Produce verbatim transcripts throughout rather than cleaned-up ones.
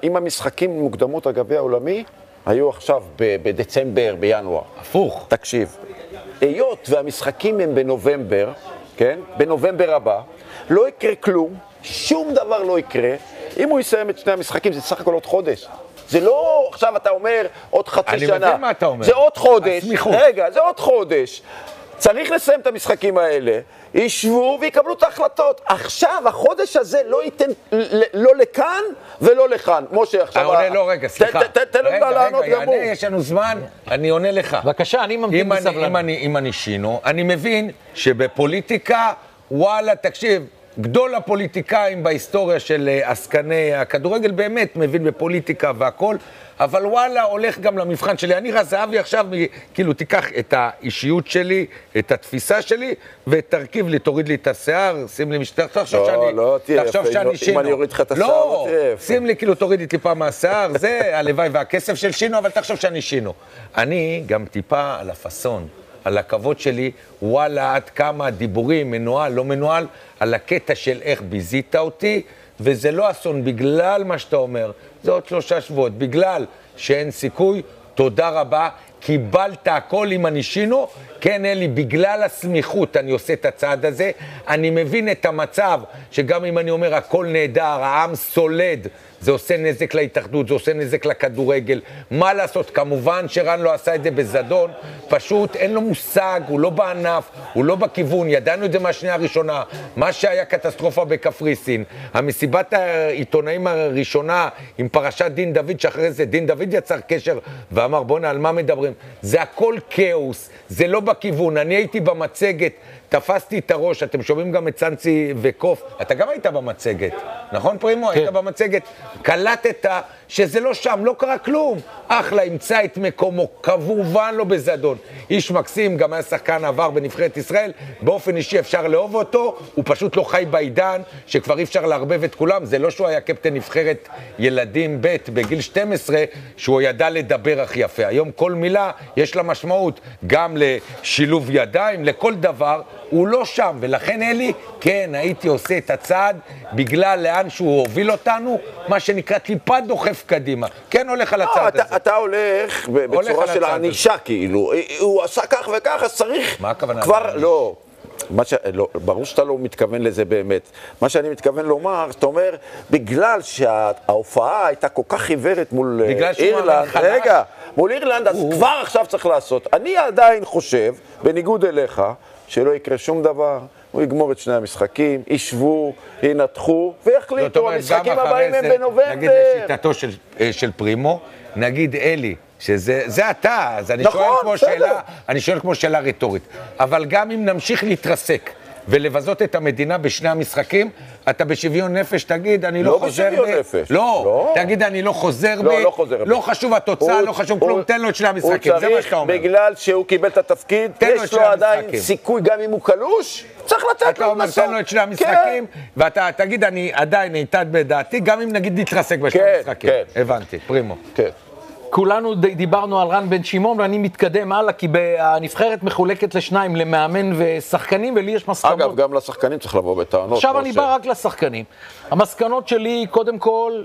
אם המשחקים מוקדמות הגביע העולמי, היו עכשיו בדצמבר, בינואר. הפוך. תקשיב, היות והמשחקים הם בנובמבר, כן? בנובמבר הבא, לא יקרה כלום, שום דבר לא יקרה. אם הוא יסיים את שני המשחקים, זה סך הכל עוד חודש. זה לא, עכשיו אתה אומר, עוד חצי אני שנה. אני מבין מה אתה אומר. זה עוד חודש. הסמיכות. רגע, זה עוד חודש. צריך לסיים את המשחקים האלה, ישבו ויקבלו את ההחלטות. עכשיו, החודש הזה לא ייתן לא לכאן ולא לכאן. משה, עכשיו... עונה, לא, רגע, סליחה. תן לו לענות גם הוא. יש לנו זמן, אני עונה לך. בבקשה, אני ממתין בסבלנות. אם אני שינו, אני מבין שבפוליטיקה, וואלה, תקשיב, גדול הפוליטיקאים בהיסטוריה של עסקני הכדורגל באמת מבין בפוליטיקה והכל, אבל וואלה, הולך גם למבחן שלי. אני רז זהבי עכשיו, כאילו, תיקח את האישיות שלי, את התפיסה שלי, ותרכיב לי, תוריד לי את השיער, שים לי משטר, תחשוב שאני... לא, תהיה יפה, אם אני אוריד לך את השיער, לא תהיה יפה. שים לי, כאילו, תוריד לי טיפה מהשיער, זה הלוואי והכסף של שינו, אבל תחשוב שאני שינו. אני גם טיפה על הפסון, על הכבוד שלי, וואלה, עד כמה דיבורים, מנועל, לא מנועל, על הקטע של איך ביזית אותי, וזה לא אסון בגלל מה שאתה אומר, זה עוד שלושה שבועות, בגלל שאין סיכוי, תודה רבה, קיבלת הכל אם אני שינו, כן אלי, בגלל הסמיכות אני עושה את הצעד הזה, אני מבין את המצב שגם אם אני אומר הכל נהדר, העם סולד, זה עושה נזק להתאחדות, זה עושה נזק לכדורגל, מה לעשות? כמובן שרן לא עשה את זה בזדון, פשוט אין לו מושג, הוא לא בענף, הוא לא בכיוון, ידענו את זה מהשנייה הראשונה, מה שהיה קטסטרופה בקפריסין, המסיבת העיתונאים הראשונה עם פרשת דין דוד, שאחרי זה דין דוד יצר קשר ואמר בוא'נה על מה מדברים, זה הכל כאוס, זה לא בכיוון, אני הייתי במצגת, תפסתי את הראש, אתם שומעים גם את סנסי וקוף, אתה גם היית במצגת, נכון פרימו? כן. היית במצגת, קלטת שזה לא שם, לא קרה כלום, אחלה, ימצא את מקומו, כמובן לא בזדון, איש מקסים, גם היה שחקן עבר בנבחרת ישראל, באופן אישי אפשר לאהוב אותו, הוא פשוט לא חי בעידן, שכבר אי אפשר להרבב את כולם, זה לא שהוא היה קפטן נבחרת ילדים ב' בגיל שתים עשרה, שהוא ידע לדבר הכי יפה, היום כל מילה יש לה משמעות, גם לשילוב ידיים, לכל דבר, הוא לא שם, ולכן אלי, כן, הייתי עושה את הצעד, בגלל לאן שהוא הוביל אותנו, מה שנקרא טיפה דוחף קדימה. כן הולך על הצעד הזה. אתה הולך בצורה של הענישה, כאילו. הוא עשה כך וכך, אז צריך... מה הכוונה? כבר, לא. ש... לא, ברור שאתה לא מתכוון לזה באמת. מה שאני מתכוון לומר, אתה אומר, בגלל שההופעה הייתה כל כך חיוורת מול אירלנד, רגע, מול אירלנד, אז כבר עכשיו צריך לעשות. אני עדיין חושב, בניגוד אליך, שלא יקרה שום דבר, הוא יגמור את שני המשחקים, ישבו, ינתחו, ויחליטו, המשחקים הבאים הם בנובמבר. נגיד לשיטתו של, של פרימו, נגיד אלי, שזה זה אתה, אז אני, נכון, שואל כמו שאלה, אני שואל כמו שאלה רטורית. אבל גם אם נמשיך להתרסק ולבזות את המדינה בשני המשחקים, אתה בשוויון נפש, תגיד, אני לא, לא חוזר בי. לא בשוויון נפש. לא, לא, תגיד, אני לא חוזר לא, בי. לא חוזר בי. לא חשוב התוצאה, הוא, לא חשוב הוא, כלום, תן לו את שני המשחקים, זה מה שאתה אומר. בגלל שהוא קיבל את התפקיד, יש לו עדיין סיכוי, גם אם הוא קלוש, צריך לתת לו מסור. אתה אומר, תן לו את שני המשחקים, כן. ואתה תגיד, אני עדיין איתן בדעתי, גם אם נגיד נתרסק בשני כן, המשחקים. כן. הבנתי, פרימו. כן. כולנו דיברנו על רן בן שמעון, ואני מתקדם הלאה, כי הנבחרת מחולקת לשניים, למאמן ושחקנים, ולי יש מסקנות. אגב, גם לשחקנים צריך לבוא בטענות. עכשיו אני בא רק לשחקנים. המסקנות שלי, קודם כל,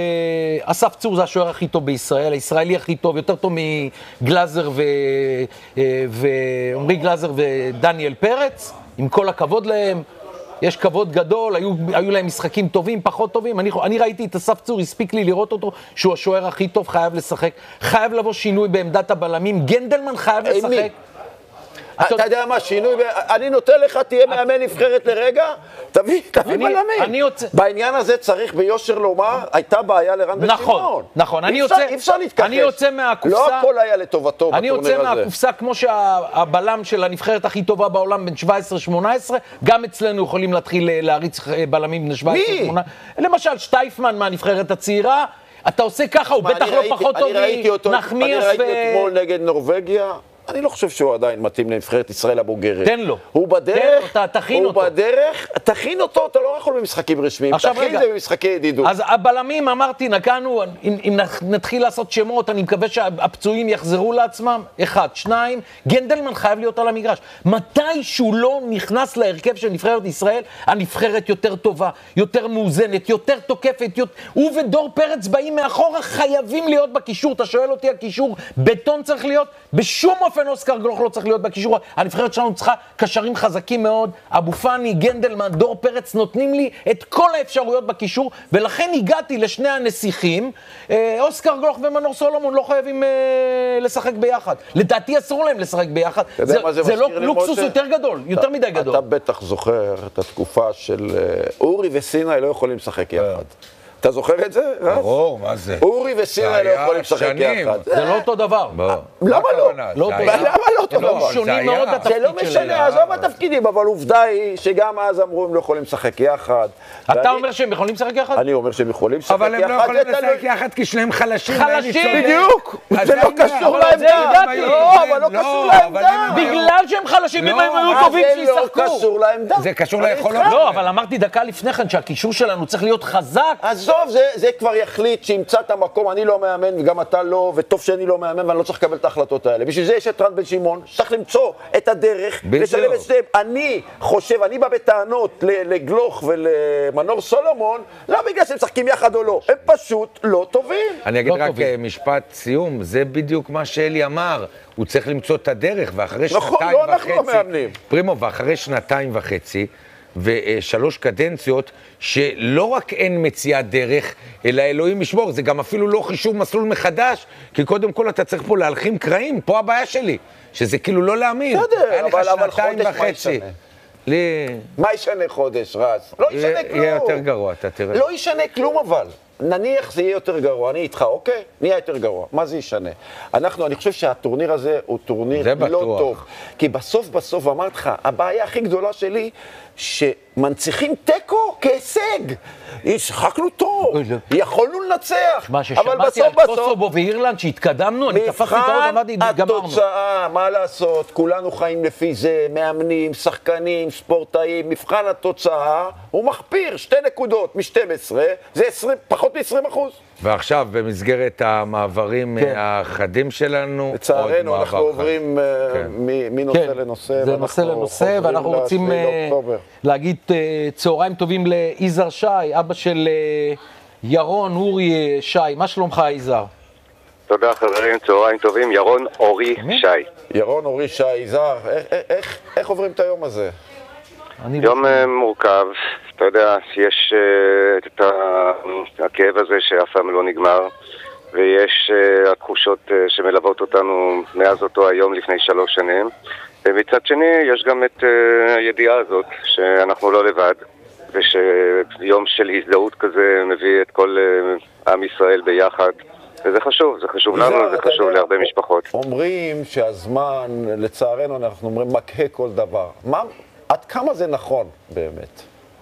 שאסף צור זה השוער הכי טוב בישראל, הישראלי הכי טוב, יותר טוב מגלזר ועומרי גלזר ודניאל פרץ, עם כל הכבוד להם. יש כבוד גדול, היו, היו להם משחקים טובים, פחות טובים. אני, אני ראיתי את אסף צור, הספיק לי לראות אותו, שהוא השוער הכי טוב, חייב לשחק. חייב לבוא שינוי בעמדת הבלמים. גנדלמן חייב לשחק. אתה יודע מה, שינוי, אני נותן לך, תהיה מאמן נבחרת לרגע, תביא, תביא בלמים. בעניין הזה צריך ביושר לומר, הייתה בעיה לרן בן שמעון. נכון, אני אפשר להתכחש. אני יוצא מהקופסה. לא הכל היה לטובתו אני יוצא מהקופסה, כמו שהבלם של הנבחרת הכי טובה בעולם, בן שבע עשרה שמונה עשרה, גם אצלנו יכולים להתחיל להריץ בלמים בן שבע עשרה שמונה עשרה. למשל, שטייפמן מהנבחרת הצעירה, אתה עושה ככה, הוא בטח לא פחות טוב מנחמיאס. אני ראיתי אותו אתמול נגד נורווגיה, אני לא חושב שהוא עדיין מתאים לנבחרת ישראל הבוגרת. תן לו. הוא בדרך, תן לו, תכין הוא אותו. בדרך, תכין אותו, אתה לא יכול במשחקים רשמיים, תכין זה במשחקי ידידות. אז הבלמים, אמרתי, נגענו, אם, אם נתחיל לעשות שמות, אני מקווה שהפצועים יחזרו לעצמם. אחד, שניים, גנדלמן חייב להיות על המגרש. מתי שהוא לא נכנס להרכב של נבחרת ישראל, הנבחרת יותר טובה, יותר מאוזנת, יותר תוקפת, יותר... הוא ודור פרץ באים מאחורה, חייבים להיות בקישור. אתה שואל אותי, הקישור בטון צריך להיות, בשום אופן אוסקר גלוך לא צריך להיות בקישור. הנבחרת שלנו צריכה קשרים חזקים מאוד. אבו פאני, גנדלמן, דור פרץ נותנים לי את כל האפשרויות בקישור, ולכן הגעתי לשני הנסיכים. אוסקר גלוך ומנור סולומון לא חייבים לשחק ביחד. לדעתי אסור להם לשחק ביחד. זה, זה, זה לא לוקסוס יותר גדול, יותר מדי גדול. אתה בטח זוכר את התקופה של אורי וסיני לא יכולים לשחק יחד. אתה זוכר את זה? ברור, מה זה? אורי וסיני לא יכולים לשחק יחד. זה לא אותו דבר. למה לא? לא אותו דבר. למה לא אותו דבר? שונים מאוד התפקיד שלהם. זה לא משנה, עזוב התפקידים, אבל עובדה היא שגם אז אמרו הם לא יכולים לשחק יחד. אתה אומר שהם יכולים לשחק יחד? אני אומר שהם יכולים לשחק יחד. אבל הם לא יכולים לשחק יחד כי שניהם חלשים. חלשים! בדיוק! זה לא קשור לעמדה. לא, אבל לא קשור לעמדה. בגלל שהם חלשים, אם הם היו טובים שישחקו. זה לא קשור לעמדה. זה קשור ליכולות. לא, אבל אמרתי דקה לפני כן שהקישור שלנו צריך להיות חזק. עזוב, זה כבר יחליט שימצא את המקום, אני לא מאמן וגם אתה לא, וטוב שאני לא מאמן ואני לא צריך לקבל את ההחלטות האלה. בשביל זה יש את רן בן שמעון, שצריך למצוא את הדרך, לשלב את שניהם. אני חושב, אני בא בטענות לגלוך ולמנור סולומון, לא בגלל שהם משחקים יחד או לא, הם פשוט לא טובים. אני אגיד רק משפט סיום, זה בדיוק מה שאלי אמר, הוא צריך למצוא את הדרך, ואחרי שנתיים וחצי, פרימו, ואחרי שנתיים וחצי, ושלוש קדנציות, שלא רק אין מציאת דרך, אלא אלוהים ישמור, זה גם אפילו לא חישוב מסלול מחדש, כי קודם כל אתה צריך פה להלחים קרעים, פה הבעיה שלי, שזה כאילו לא להאמין. בסדר, אבל, אבל חודש מה ישנה? לי... מה ישנה חודש, רז? לא ישנה כלום. יהיה יותר גרוע, אתה תראה. לא ישנה כלום אבל. נניח זה יהיה יותר גרוע, אני איתך, אוקיי? נהיה יותר גרוע, מה זה ישנה? אנחנו, אני חושב שהטורניר הזה הוא טורניר לא טוב. כי בסוף בסוף אמרת לך, הבעיה הכי גדולה שלי, שמנציחים טקו כהישג. שחקנו טוב, יכולנו לנצח. מה ששמעתי על קוסובו ואירלנד שהתקדמנו, אני תפסתי את העוד, אמרתי, גמרנו. התוצאה, מה לעשות? כולנו חיים לפי זה, מאמנים, שחקנים, ספורטאים, מבחן התוצאה, הוא מחפיר, שתי נקודות מ-שתים עשרה, זה פחות מ-עשרים אחוז. ועכשיו, במסגרת המעברים החדים שלנו, לצערנו, אנחנו עוברים מנושא לנושא. זה נושא לנושא, ואנחנו רוצים להגיד צהריים טובים לאיזר שי, אבא של ירון אורי שי. מה שלומך, איזר? תודה חברים, צהריים טובים, ירון אורי שי. ירון אורי שי, איזר, איך עוברים את היום הזה? יום מורכב, אתה יודע, יש את הכאב הזה שאף פעם לא נגמר, ויש התחושות שמלוות אותנו מאז אותו היום לפני שלוש שנים, ומצד שני יש גם את הידיעה הזאת שאנחנו לא לבד, ושיום של הזדהות כזה מביא את כל עם ישראל ביחד, וזה חשוב, זה חשוב לנו, זה חשוב להרבה משפחות. אומרים שהזמן, לצערנו אנחנו אומרים, מקהה כל דבר. מה... עד כמה זה נכון, באמת?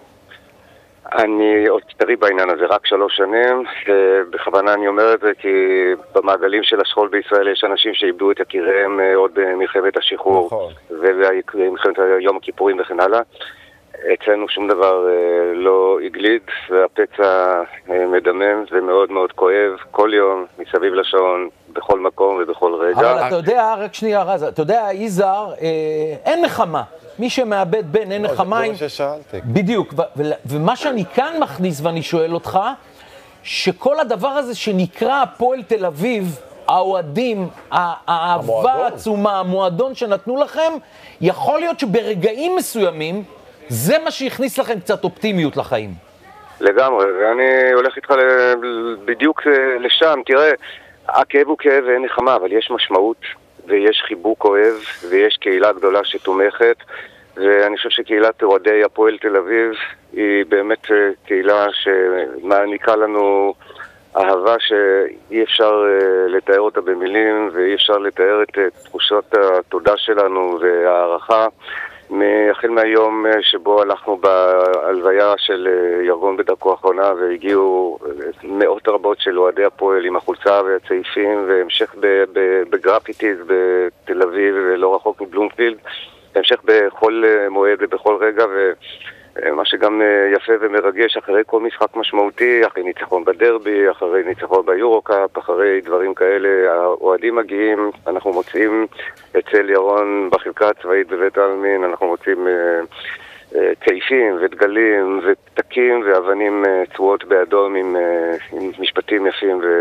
אני עוד טרי בעניין הזה, רק שלוש שנים. בכוונה אני אומר את זה, כי במעגלים של השכול בישראל יש אנשים שאיבדו את יקיריהם עוד במלחמת השחרור. נכון. ובמלחמת יום הכיפורים וכן הלאה. אצלנו שום דבר לא הגליד, והפצע מדמם ומאוד מאוד כואב, כל יום, מסביב לשעון, בכל מקום ובכל רגע. אבל אתה יודע, רק שנייה רז, אתה יודע, איזר, אין נחמה. מי שמאבד בן, אין נחמה. זה מה ששאלתי. בדיוק, ומה שאני כאן מכניס ואני שואל אותך, שכל הדבר הזה שנקרא הפועל תל אביב, האוהדים, האהבה העצומה, המועדון שנתנו לכם, יכול להיות שברגעים מסוימים, זה מה שהכניס לכם קצת אופטימיות לחיים. לגמרי, ואני הולך איתך בדיוק לשם. תראה, הכאב הוא כאב ואין נחמה, אבל יש משמעות ויש חיבוק אוהב ויש קהילה גדולה שתומכת, ואני חושב שקהילת אוהדי הפועל תל אביב היא באמת קהילה שמעניקה לנו אהבה שאי אפשר לתאר אותה במילים, ואי אפשר לתאר את תחושות התודה שלנו והערכה. החל מהיום שבו הלכנו בהלוויה של ירון בדרכו האחרונה והגיעו מאות רבות של אוהדי הפועל עם החולצה והצעיפים והמשך בגרפיטיז בתל אביב ולא רחוק מבלומפילד, המשך בכל מועד ובכל רגע, ומה שגם יפה ומרגש אחרי כל משחק משמעותי, אחרי ניצחון בדרבי, אחרי ניצחון ביורוקאפ, אחרי דברים כאלה, האוהדים מגיעים, אנחנו מוצאים אצל ירון בחלקה הצבאית בבית העלמין, אנחנו מוצאים צעיפים ודגלים ופתקים ואבנים צבועות באדום עם, עם משפטים יפים